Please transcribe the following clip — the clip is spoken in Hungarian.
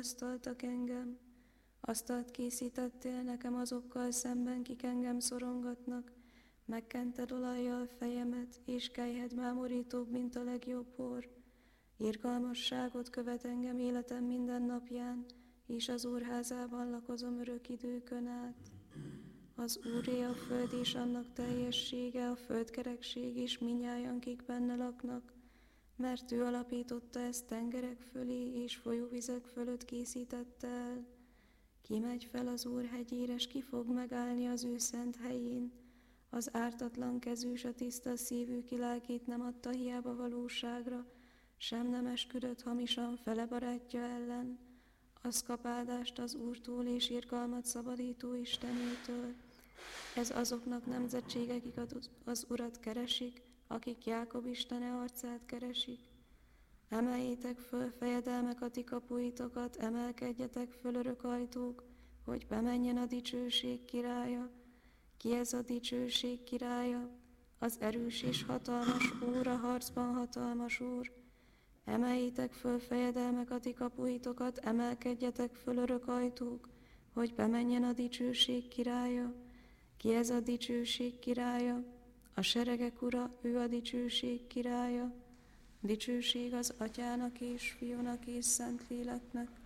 vigasztaltak engem. Asztalt készítettél nekem azokkal szemben, kik engem szorongatnak. Megkented olajjal fejemet, és kelyhed mámorítóbb, mint a legjobb bor. Irgalmasságot követ engem életem minden napján, és az Úr házában lakozom örök időkön át. Az Úré a föld és annak teljessége, a földkerekség és minnyájan, kik benne laknak, mert ő alapította ezt tengerek fölé, és folyóvizek fölött készítette el. Ki megy fel az Úr hegyére, s ki fog megállni az ő szent helyén? Az ártatlan kezű, s a tiszta szívű kilelkét nem adta hiába valóságra, sem nem esküdött hamisan fele barátja ellen. Az kap áldást az Úrtól, és irgalmat szabadító Istenétől. Ez azoknak nemzetsége, akik az Urat keresik, akik Jákob Istene arcát keresik. Emeljétek föl, fejedelmek, a ti kapuitokat, emelkedjetek föl, örök ajtók, hogy bemenjen a dicsőség királya. Ki ez a dicsőség királya? Az erős és hatalmas Úr, a harcban hatalmas Úr. Emeljétek föl, fejedelmek, a ti kapuitokat, emelkedjetek föl, örök ajtók, hogy bemenjen a dicsőség királya. Ki ez a dicsőség királya? A seregek ura, ő a dicsőség királya. Dicsőség az Atyának és Fiúnak és Szentléleknek,